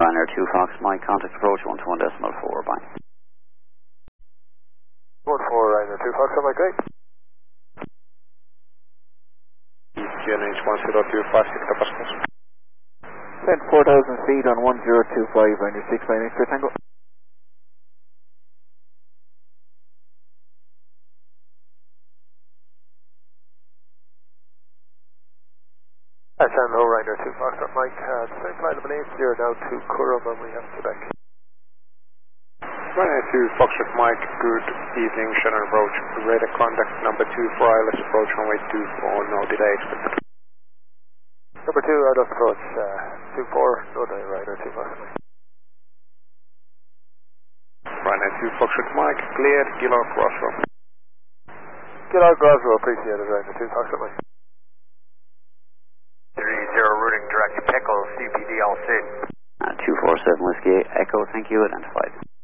Ryanair 2 Fox Mike, contact approach 121.4, bye. 14 Ryanair 2 Fox Mike, great. QNH 1025, 6 Pascals. Send 4,000 feet on 1025 Ryanair 6 by X-ray Tango. Hello, Ryanair 2 Fox Mike, same flight of Malaysia, now to Curram and we have Quebec. Ryanair 2 Foxtrot Mike, good evening, Shannon approach, radar contact number 2 for ILS approach runway 24, no delay expected. Number 2, ILS approach 24, no delay, Ryanair 2 Fox Mike. Ryanair 2 Foxtrot Mike, cleared, Gillar Crossroad. Gillar Crossroad, appreciated, Ryanair 2 Fox Mike. 30 routing direct Echo CPDLC. 247 Whiskey Echo, thank you, identified.